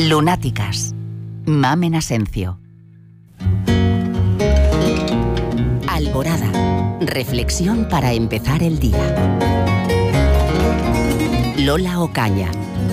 Lunáticas. Mamen Asencio. Alborada. Reflexión para empezar el día. Lola Ocaña.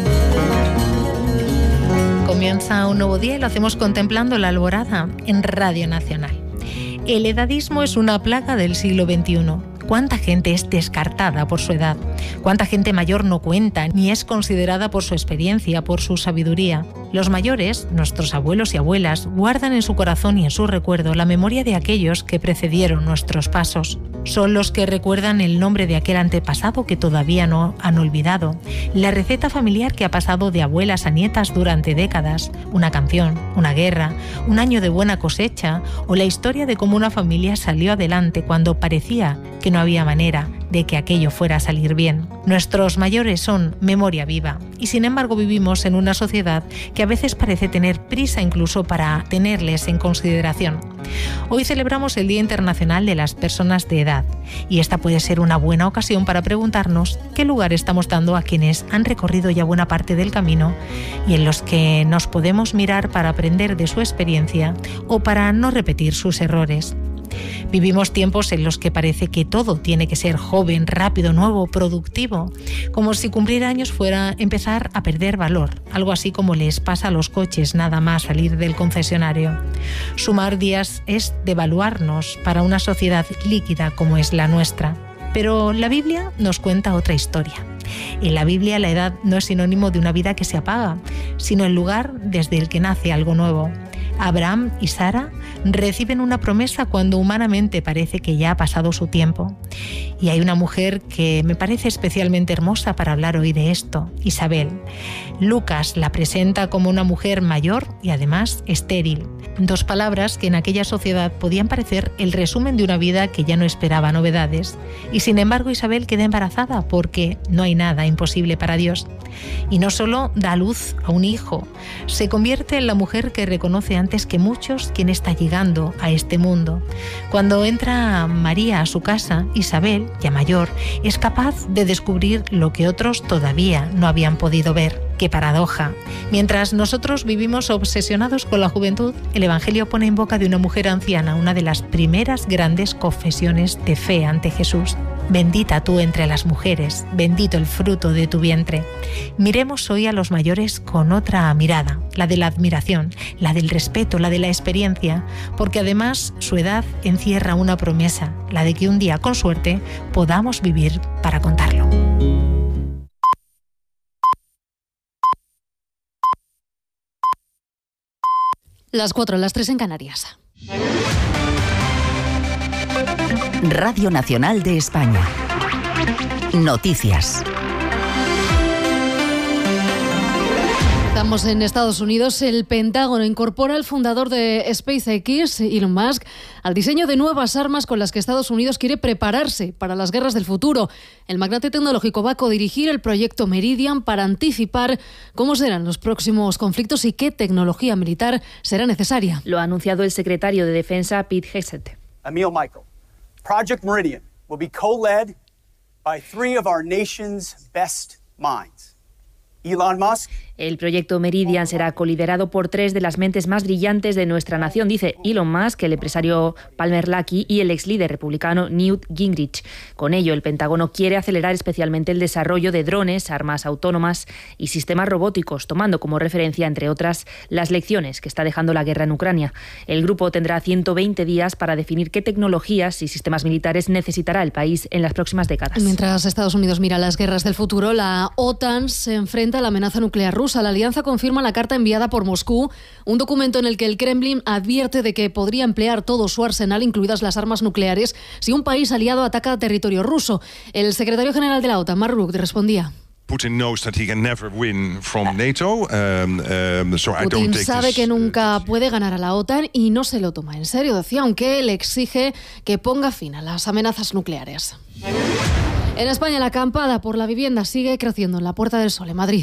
Comienza un nuevo día y lo hacemos contemplando la alborada en Radio Nacional. El edadismo es una plaga del siglo XXI. ¿Cuánta gente es descartada por su edad? ¿Cuánta gente mayor no cuenta ni es considerada por su experiencia, por su sabiduría? Los mayores, nuestros abuelos y abuelas, guardan en su corazón y en su recuerdo la memoria de aquellos que precedieron nuestros pasos. Son los que recuerdan el nombre de aquel antepasado que todavía no han olvidado, la receta familiar que ha pasado de abuelas a nietas durante décadas, una canción, una guerra, un año de buena cosecha o la historia de cómo una familia salió adelante cuando parecía que no había manera de que aquello fuera a salir bien. Nuestros mayores son memoria viva y sin embargo vivimos en una sociedad que a veces parece tener prisa incluso para tenerles en consideración. Hoy celebramos el Día Internacional de las Personas de Edad y esta puede ser una buena ocasión para preguntarnos qué lugar estamos dando a quienes han recorrido ya buena parte del camino y en los que nos podemos mirar para aprender de su experiencia o para no repetir sus errores. Vivimos tiempos en los que parece que todo tiene que ser joven, rápido, nuevo, productivo, como si cumplir años fuera empezar a perder valor, algo así como les pasa a los coches nada más salir del concesionario. Sumar días es devaluarnos para una sociedad líquida como es la nuestra. Pero la Biblia nos cuenta otra historia. En la Biblia la edad no es sinónimo de una vida que se apaga, sino el lugar desde el que nace algo nuevo. Abraham y Sara reciben una promesa cuando humanamente parece que ya ha pasado su tiempo. Y hay una mujer que me parece especialmente hermosa para hablar hoy de esto, Isabel. Lucas la presenta como una mujer mayor y además estéril. Dos palabras que en aquella sociedad podían parecer el resumen de una vida que ya no esperaba novedades. Y sin embargo Isabel queda embarazada porque no hay nada imposible para Dios. Y no solo da a luz a un hijo, se convierte en la mujer que reconoce antes que muchos quién está llegando a este mundo. Cuando entra María a su casa, Isabel, ya mayor, es capaz de descubrir lo que otros todavía no habían podido ver. ¡Qué paradoja! Mientras nosotros vivimos obsesionados con la juventud, el Evangelio pone en boca de una mujer anciana una de las primeras grandes confesiones de fe ante Jesús. Bendita tú entre las mujeres, bendito el fruto de tu vientre. Miremos hoy a los mayores con otra mirada, la de la admiración, la del respeto, la de la experiencia, porque además su edad encierra una promesa, la de que un día, con suerte, podamos vivir para contarlo. Las 4, las 3 en Canarias. Radio Nacional de España. Noticias. Estamos en Estados Unidos. El Pentágono incorpora al fundador de SpaceX, Elon Musk, al diseño de nuevas armas con las que Estados Unidos quiere prepararse para las guerras del futuro. El magnate tecnológico va a codirigir el proyecto Meridian para anticipar cómo serán los próximos conflictos y qué tecnología militar será necesaria. Lo ha anunciado el secretario de Defensa, Pete Hegseth. Emil Michael, Project Meridian will be co-led by 3 of our nation's best minds. Elon Musk. El proyecto Meridian será coliderado por 3 de las mentes más brillantes de nuestra nación, dice Elon Musk, el empresario Palmer Luckey y el ex líder republicano Newt Gingrich. Con ello, el Pentágono quiere acelerar especialmente el desarrollo de drones, armas autónomas y sistemas robóticos, tomando como referencia, entre otras, las lecciones que está dejando la guerra en Ucrania. El grupo tendrá 120 días para definir qué tecnologías y sistemas militares necesitará el país en las próximas décadas. Mientras Estados Unidos mira las guerras del futuro, la OTAN se enfrenta a la amenaza nuclear rusa. La alianza confirma la carta enviada por Moscú, un documento en el que el Kremlin advierte de que podría emplear todo su arsenal, incluidas las armas nucleares, si un país aliado ataca territorio ruso. El secretario general de la OTAN, Mark Rutte, respondía. Putin knows that he can never win from NATO. Putin sabe que nunca puede ganar a la OTAN y no se lo toma en serio, decía, aunque le exige que ponga fin a las amenazas nucleares. En España, la acampada por la vivienda sigue creciendo en la Puerta del Sol, en Madrid.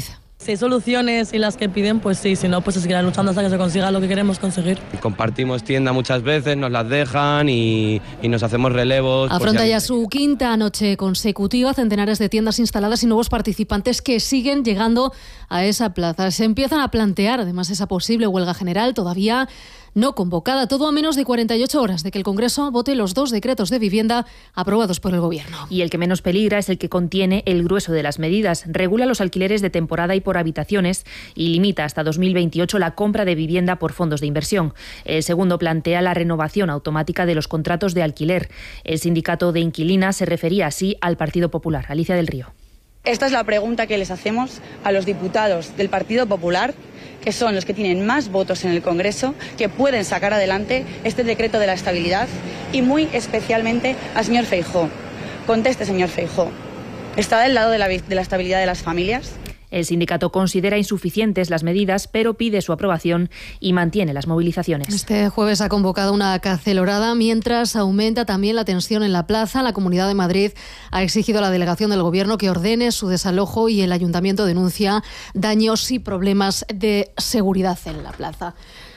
Si hay soluciones y las que piden, pues sí, si no, pues se seguirá luchando hasta que se consiga lo que queremos conseguir. Compartimos tienda muchas veces, nos las dejan y nos hacemos relevos. Afronta ya su quinta noche consecutiva, centenares de tiendas instaladas y nuevos participantes que siguen llegando a esa plaza. Se empiezan a plantear además esa posible huelga general todavía no convocada, todo a menos de 48 horas de que el Congreso vote los 2 decretos de vivienda aprobados por el Gobierno. Y el que menos peligra es el que contiene el grueso de las medidas. Regula los alquileres de temporada y por habitaciones y limita hasta 2028 la compra de vivienda por fondos de inversión. El segundo plantea la renovación automática de los contratos de alquiler. El sindicato de inquilinas se refería así al Partido Popular. Alicia del Río. Esta es la pregunta que les hacemos a los diputados del Partido Popular, que son los que tienen más votos en el Congreso, que pueden sacar adelante este decreto de la estabilidad, y muy especialmente al señor Feijóo. Conteste, señor Feijóo, ¿está del lado de la estabilidad de las familias? El sindicato considera insuficientes las medidas, pero pide su aprobación y mantiene las movilizaciones. Este jueves ha convocado una cacelorada mientras aumenta también la tensión en la plaza. La Comunidad de Madrid ha exigido a la delegación del Gobierno que ordene su desalojo y el Ayuntamiento denuncia daños y problemas de seguridad en la plaza.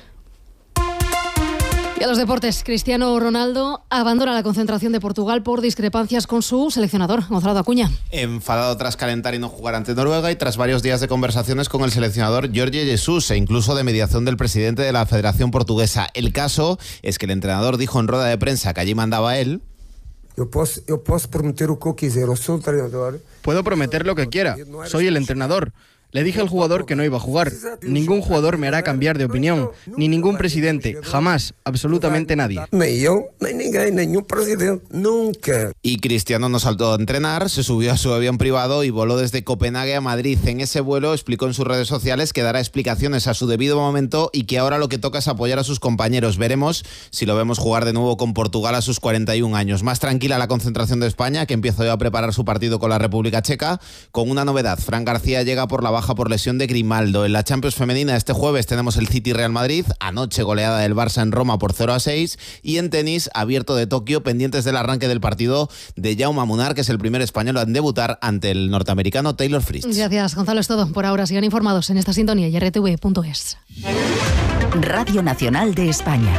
Y a los deportes, Cristiano Ronaldo abandona la concentración de Portugal por discrepancias con su seleccionador, Gonzalo Acuña. Enfadado tras calentar y no jugar ante Noruega y tras varios días de conversaciones con el seleccionador Jorge Jesus e incluso de mediación del presidente de la Federación Portuguesa. El caso es que el entrenador dijo en rueda de prensa que allí mandaba él. Yo puedo prometer lo que quiera, soy el entrenador. Puedo prometer lo que quiera, soy el entrenador. Le dije al jugador que no iba a jugar. Ningún jugador me hará cambiar de opinión, ni ningún presidente, jamás, absolutamente nadie. Ni yo, ni ninguém, ningún presidente, nunca. Y Cristiano no saltó a entrenar, se subió a su avión privado y voló desde Copenhague a Madrid. En ese vuelo explicó en sus redes sociales que dará explicaciones a su debido momento y que ahora lo que toca es apoyar a sus compañeros. Veremos si lo vemos jugar de nuevo con Portugal a sus 41 años. Más tranquila la concentración de España, que empieza hoy a preparar su partido con la República Checa, con una novedad. Fran García llega por la baja por lesión de Grimaldo. En la Champions femenina este jueves tenemos el City Real Madrid, anoche goleada del Barça en Roma por 0-6, y en tenis abierto de Tokio, pendientes del arranque del partido de Jaume Munar, que es el primer español en debutar ante el norteamericano Taylor Fritz. Gracias, Gonzalo, es todo por ahora. Sigan informados en esta sintonía y rtv.es. Radio Nacional de España.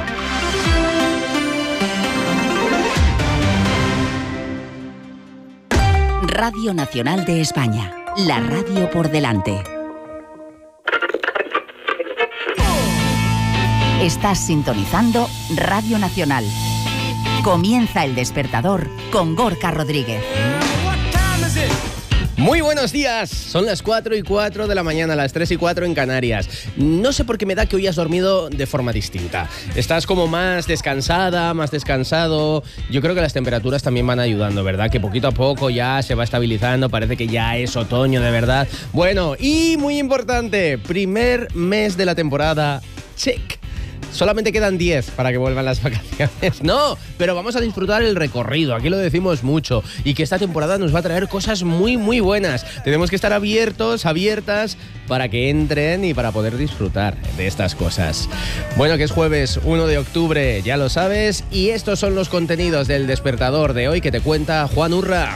Radio Nacional de España. La radio por delante. Estás sintonizando Radio Nacional. Comienza El Despertador con Gorka Rodríguez. Muy buenos días, son las 4:04 de la mañana, las 3:04 en Canarias. No sé por qué me da que hoy has dormido de forma distinta. Estás como más descansada, más descansado. Yo creo que las temperaturas también van ayudando, ¿verdad? Que poquito a poco ya se va estabilizando, parece que ya es otoño de verdad. Bueno, y muy importante, primer mes de la temporada, check. Solamente quedan 10 para que vuelvan las vacaciones. No, pero vamos a disfrutar el recorrido, aquí lo decimos mucho, y que esta temporada nos va a traer cosas muy, muy buenas. Tenemos que estar abiertas, para que entren y para poder disfrutar de estas cosas. Bueno, que es jueves 1 de octubre, ya lo sabes, y estos son los contenidos del Despertador de hoy que te cuenta Juan Urra.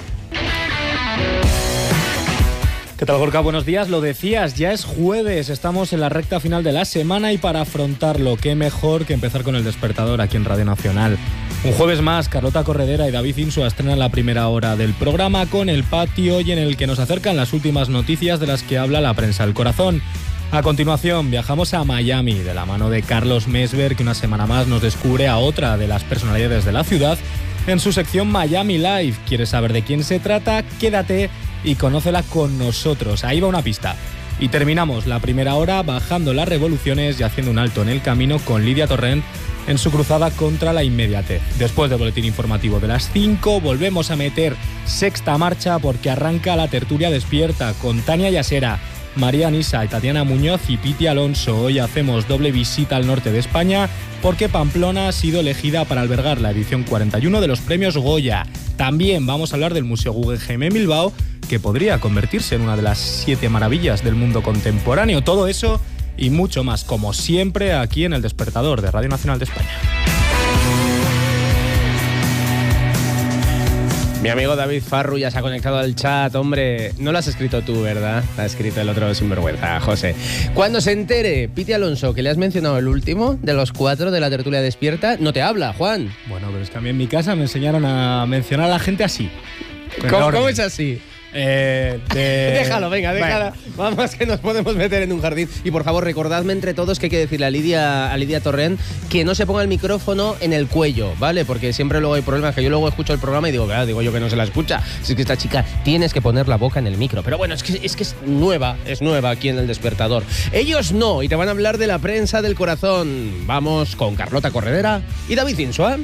¿Qué tal, Gorka? Buenos días. Lo decías, ya es jueves, estamos en la recta final de la semana y para afrontarlo, qué mejor que empezar con El Despertador aquí en Radio Nacional. Un jueves más, Carlota Corredera y David Insua estrenan la primera hora del programa con El Patio y en el que nos acercan las últimas noticias de las que habla la prensa El Corazón. A continuación, viajamos a Miami de la mano de Carlos Mesver, que una semana más nos descubre a otra de las personalidades de la ciudad en su sección Miami Live. ¿Quieres saber de quién se trata? Quédate y conócela con nosotros. Ahí va una pista. Y terminamos la primera hora bajando las revoluciones y haciendo un alto en el camino con Lidia Torrent en su cruzada contra la inmediatez. Después del boletín informativo de las 5, volvemos a meter sexta marcha porque arranca la tertulia despierta con Tania Yasera, María Nisa y Tatiana Muñoz y Piti Alonso. Hoy hacemos doble visita al norte de España porque Pamplona ha sido elegida para albergar la edición 41 de los premios Goya. También vamos a hablar del Museo Guggenheim en Bilbao, que podría convertirse en una de las 7 maravillas del mundo contemporáneo. Todo eso y mucho más, como siempre, aquí en El Despertador de Radio Nacional de España. Mi amigo David Farru ya se ha conectado al chat, hombre. No lo has escrito tú, ¿verdad? Lo ha escrito el otro sinvergüenza, José. Cuando se entere Piti Alonso que le has mencionado el último de los 4 de la tertulia despierta, no te habla, Juan. Bueno, pero es que a mí en mi casa me enseñaron a mencionar a la gente así. ¿Cómo es así? Déjalo, venga, déjalo. Bueno. Vamos, que nos podemos meter en un jardín. Y por favor, recordadme entre todos que hay que decirle a Lidia Torrent que no se ponga el micrófono en el cuello, ¿vale? Porque siempre luego hay problemas, que yo luego escucho el programa y digo, claro, digo yo que no se la escucha. Si es que esta chica tienes que poner la boca en el micro. Pero bueno, es que es nueva aquí en El Despertador. Ellos no, y te van a hablar de la prensa del corazón. Vamos con Carlota Corredera y David Insua.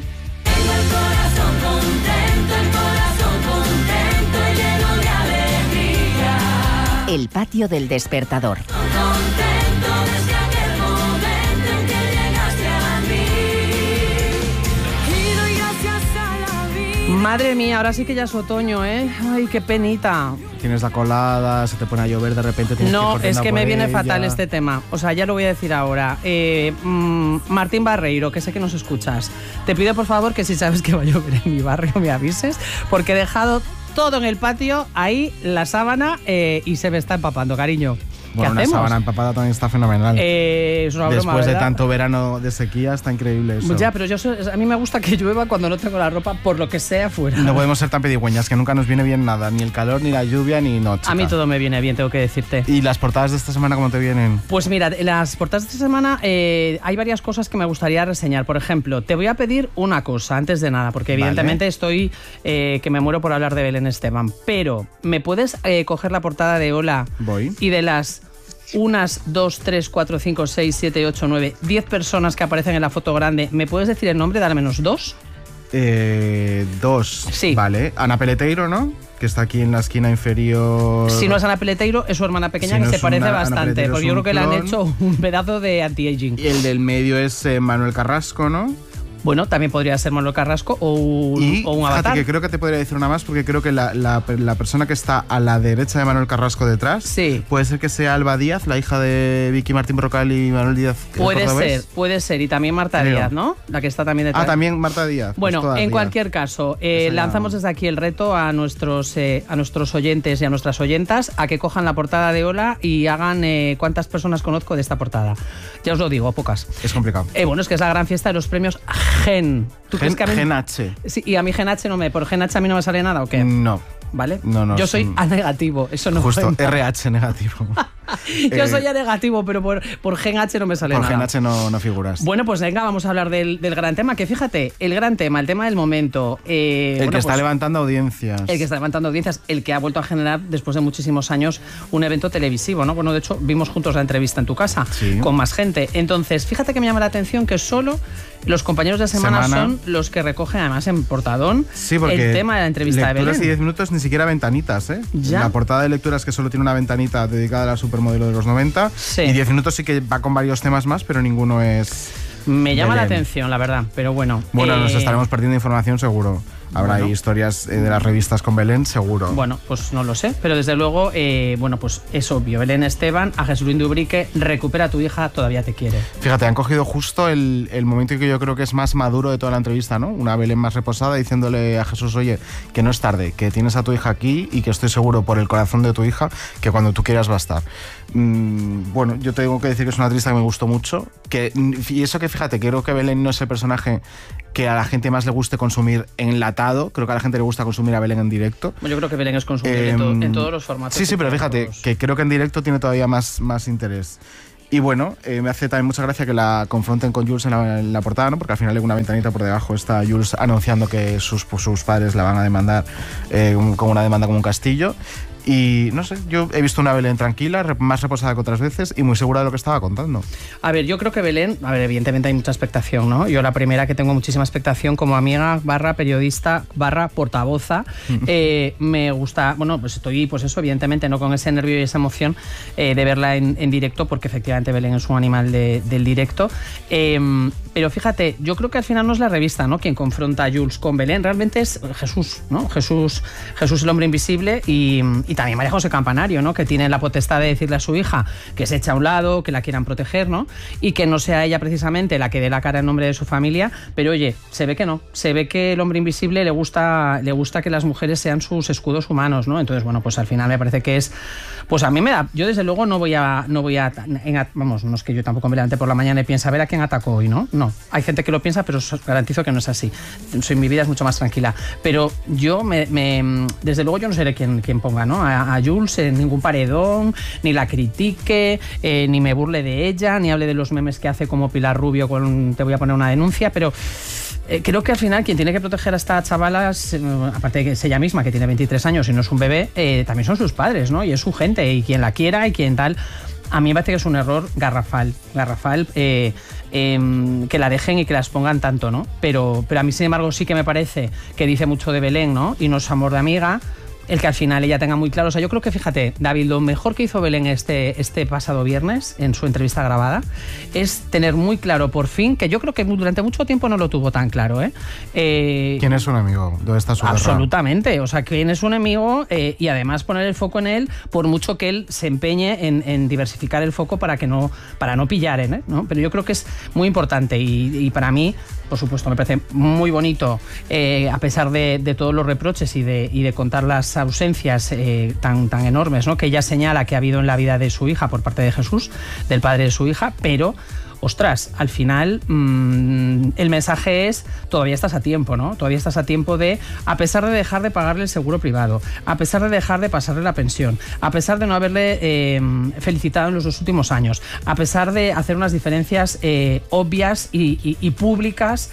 El patio del Despertador. Madre mía, ahora sí que ya es otoño, ¿eh? Ay, qué penita. Tienes la colada, se te pone a llover de repente. No, es que me viene fatal este tema. O sea, ya lo voy a decir ahora. Martín Barreiro, que sé que nos escuchas, te pido por favor que si sabes que va a llover en mi barrio me avises, porque he dejado todo en el patio, ahí la sábana, y se me está empapando, cariño. Bueno, una sábana empapada también está fenomenal. Es una broma, después de ¿verdad? tanto verano de sequía, está increíble eso. Ya, pero a mí me gusta que llueva cuando no tengo la ropa, por lo que sea, fuera. No podemos ser tan pedigüeñas, que nunca nos viene bien nada, ni el calor, ni la lluvia, ni noche. A mí todo me viene bien, tengo que decirte. ¿Y las portadas de esta semana cómo te vienen? Pues mira, en las portadas de esta semana hay varias cosas que me gustaría reseñar. Por ejemplo, te voy a pedir una cosa antes de nada, porque evidentemente estoy que me muero por hablar de Belén Esteban, pero ¿me puedes coger la portada de Hola? Voy. Y de las 1, 2, 3, 4, 5, 6, 7, 8, 9, 10 personas que aparecen en la foto grande, ¿me puedes decir el nombre de al menos 2? 2. Sí. Vale. Ana Peleteiro, ¿no? Que está aquí en la esquina inferior. Si no es Ana Peleteiro, es su hermana pequeña, si que no se parece bastante, porque yo creo que le han hecho un pedazo de anti-aging. Y el del medio es Manuel Carrasco, ¿no? Bueno, también podría ser Manuel Carrasco o un avatar. Que creo que te podría decir una más, porque creo que la persona que está a la derecha de Manuel Carrasco detrás, puede ser que sea Alba Díaz, la hija de Vicky Martín Brocal y Manuel Díaz. Puede ser. Y también Marta Díaz, ¿no? La que está también detrás. Ah, también Marta Díaz. Bueno, pues en cualquier caso, lanzamos desde aquí el reto a nuestros oyentes y a nuestras oyentas a que cojan la portada de Hola y hagan cuántas personas conozco de esta portada. Ya os lo digo, pocas. Es complicado. Bueno, es que es la gran fiesta de los premios Gen. Gen H. Sí, y a mí Gen H por Gen H a mí no me sale nada, ¿o qué? No. ¿Vale? No. Yo soy A negativo, eso no justo, cuenta. RH negativo. Yo soy A negativo, pero por Gen H no me sale nada. Por Gen H no figuras. Bueno, pues venga, vamos a hablar del gran tema, que fíjate, el gran tema, el tema del momento. El que está levantando audiencias. El que está levantando audiencias, el que ha vuelto a generar, después de muchísimos años, un evento televisivo, ¿no? Bueno, de hecho, vimos juntos la entrevista en tu casa, con más gente. Entonces, fíjate que me llama la atención que solo los compañeros de semana son los que recogen, además en portadón, el tema de la entrevista de Belén. Lecturas y 10 minutos, ni siquiera ventanitas, ¿eh? ¿Ya? La portada de lecturas que solo tiene una ventanita dedicada a la supermodelo de los 90. Y 10 minutos sí que va con varios temas más, pero ninguno es... Me llama la atención, la verdad, pero bueno. Bueno, nos estaremos perdiendo información seguro. Habrá historias de las revistas con Belén, seguro. Bueno, pues no lo sé, pero desde luego, pues es obvio. Belén Esteban, a Jesús Luis de Ubrique, recupera a tu hija, todavía te quiere. Fíjate, han cogido justo el momento que yo creo que es más maduro de toda la entrevista, ¿no? Una Belén más reposada diciéndole a Jesús, oye, que no es tarde, que tienes a tu hija aquí y que estoy seguro por el corazón de tu hija que cuando tú quieras va a estar. Bueno, yo tengo que decir que es una entrevista que me gustó mucho. Y eso que fíjate, creo que Belén no es el personaje que a la gente más le guste consumir enlatado. Creo que a la gente le gusta consumir a Belén en directo. Yo creo que Belén es consumible en todos los formatos. Sí, pero fíjate que creo que en directo tiene todavía más interés. Y bueno, me hace también mucha gracia que la confronten con Jules en la portada, ¿no? Porque al final hay una ventanita por debajo, está Jules anunciando que sus padres la van a demandar con una demanda como un castillo. Y no sé, yo he visto una Belén tranquila, más reposada que otras veces y muy segura de lo que estaba contando. A ver, yo creo que Belén, evidentemente hay mucha expectación, ¿no? Yo la primera que tengo muchísima expectación como amiga, periodista, portavoza, me gusta, bueno, pues estoy, pues eso, evidentemente no con ese nervio y esa emoción de verla en directo, porque efectivamente Belén es un animal del directo. Pero fíjate, yo creo que al final no es la revista, ¿no?, quien confronta a Jules con Belén, realmente es Jesús, ¿no? Jesús el hombre invisible y también María José Campanario, ¿no? Que tiene la potestad de decirle a su hija que se echa a un lado, que la quieran proteger, ¿no? Y que no sea ella precisamente la que dé la cara en nombre de su familia, pero oye, se ve que no, se ve que el hombre invisible le gusta que las mujeres sean sus escudos humanos, ¿no? Entonces, bueno, pues al final me parece que es, pues a mí me da, yo desde luego no voy a vamos, no es que yo tampoco me levante por la mañana y piense a ver a quién ataco hoy, ¿no? No, hay gente que lo piensa, pero os garantizo que no es así. Mi vida es mucho más tranquila, pero yo desde luego yo no seré quien ponga, ¿no? A Jules en ningún paredón, ni la critique, ni me burle de ella, ni hable de los memes que hace como Pilar Rubio con te voy a poner una denuncia, pero creo que al final quien tiene que proteger a esta chavala, aparte de que es ella misma, que tiene 23 años y no es un bebé, también son sus padres, ¿no? Y es su gente, y quien la quiera y quien tal. A mí me parece que es un error garrafal, que la dejen y que las pongan tanto, ¿no? Pero a mí, sin embargo, sí que me parece que dice mucho de Belén, ¿no? Y no es amor de amiga, el que al final ella tenga muy claro. O sea, yo creo que, fíjate, David, lo mejor que hizo Belén este pasado viernes en su entrevista grabada es tener muy claro, por fin, que yo creo que durante mucho tiempo no lo tuvo tan claro, ¿Quién es un enemigo? ¿Dónde está su guerra? Absolutamente. O sea, ¿quién es un enemigo? Y además poner el foco en él, por mucho que él se empeñe en diversificar el foco para no pillaren, ¿no? Pero yo creo que es muy importante y para mí, por supuesto, me parece muy bonito, a pesar de todos los reproches y de contar las ausencias tan enormes, ¿no? Que ella señala que ha habido en la vida de su hija por parte de Jesús, del padre de su hija, pero ostras, al final el mensaje es, todavía estás a tiempo, ¿no? Todavía estás a tiempo de, a pesar de dejar de pagarle el seguro privado, a pesar de dejar de pasarle la pensión, a pesar de no haberle felicitado en los 2 últimos años, a pesar de hacer unas diferencias obvias y públicas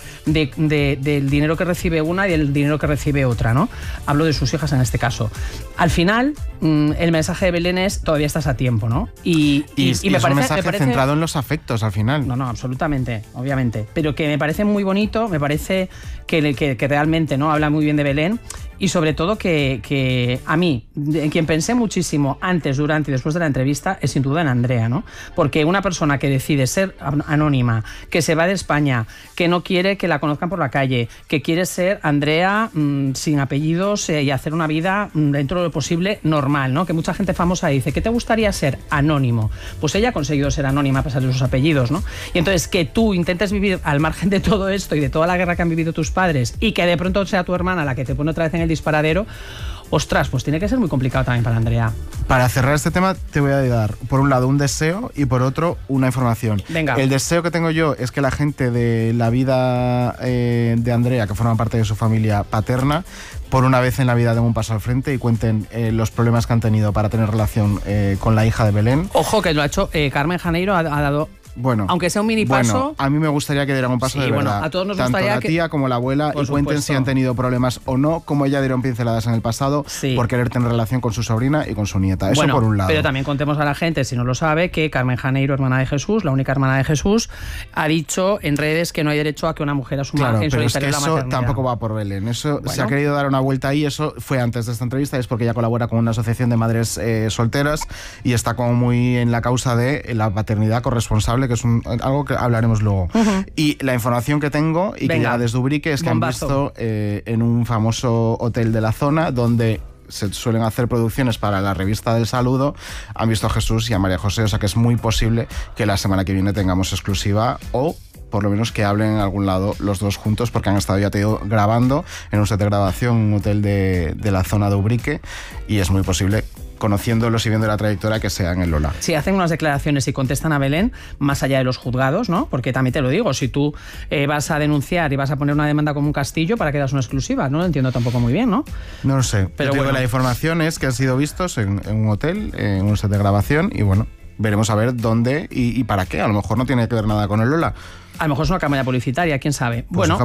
del dinero que recibe una y del dinero que recibe otra, ¿no? Hablo de sus hijas en este caso. Al final, el mensaje de Belén es, todavía estás a tiempo, ¿no? Y es me parece, un mensaje centrado en los afectos, al final. No, absolutamente, obviamente. Pero que me parece muy bonito, me parece que realmente, ¿no? Habla muy bien de Belén. Y sobre todo que a mí, en quien pensé muchísimo antes, durante y después de la entrevista, es sin duda en Andrea, ¿no? Porque una persona que decide ser anónima, que se va de España, que no quiere que la conozcan por la calle, que quiere ser Andrea sin apellidos y hacer una vida dentro de lo posible normal, ¿no? Que mucha gente famosa dice, ¿qué te gustaría ser? Anónimo. Pues ella ha conseguido ser anónima a pesar de sus apellidos, ¿no? Y entonces que tú intentes vivir al margen de todo esto y de toda la guerra que han vivido tus padres y que de pronto sea tu hermana la que te pone otra vez en el disparadero, ostras, pues tiene que ser muy complicado también para Andrea. Para cerrar este tema te voy a dar, por un lado, un deseo y por otro, una información. Venga. El deseo que tengo yo es que la gente de la vida de Andrea, que forma parte de su familia paterna, por una vez en la vida den un paso al frente y cuenten los problemas que han tenido para tener relación con la hija de Belén. Ojo, que lo ha hecho Carmen Janeiro, ha dado... Bueno, aunque sea un mini paso. Bueno, a mí me gustaría que dieran un paso de verdad. A todos nos tanto gustaría la tía como la abuela, y cuenten si han tenido problemas o no, como ella dieron pinceladas en el pasado por querer tener relación con su sobrina y con su nieta. Eso por un lado. Pero también contemos a la gente, si no lo sabe, que Carmen Janeiro, hermana de Jesús, la única hermana de Jesús, ha dicho en redes que no hay derecho a que una mujer asuma en solitario la maternidad. Claro, pero es que eso tampoco va por Belén. Eso se ha querido dar una vuelta ahí, eso fue antes de esta entrevista, es porque ella colabora con una asociación de madres solteras y está como muy en la causa de la paternidad corresponsable, que es algo que hablaremos luego. Y la información que tengo y que llega desde Ubrique es que han visto en un famoso hotel de la zona donde se suelen hacer producciones para la revista del Saludo, han visto a Jesús y a María José, o sea que es muy posible que la semana que viene tengamos exclusiva o por lo menos que hablen en algún lado los dos juntos, porque han estado, ya te digo, grabando en un set de grabación, un hotel de la zona de Ubrique, y es muy posible, conociéndolos y viendo la trayectoria, que sea en el Lola. Si hacen unas declaraciones y contestan a Belén, más allá de los juzgados, ¿no? Porque también te lo digo, si tú vas a denunciar y vas a poner una demanda como un castillo, ¿para qué das una exclusiva? No lo entiendo tampoco muy bien, ¿no? No lo sé. Pero bueno, la información es que han sido vistos en un hotel, en un set de grabación, y bueno, veremos a ver dónde y para qué. A lo mejor no tiene que ver nada con el Lola. A lo mejor es una campaña publicitaria, quién sabe. Pues bueno,